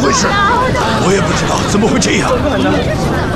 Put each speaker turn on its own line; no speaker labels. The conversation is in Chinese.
回事？我也不知道，怎么会这样？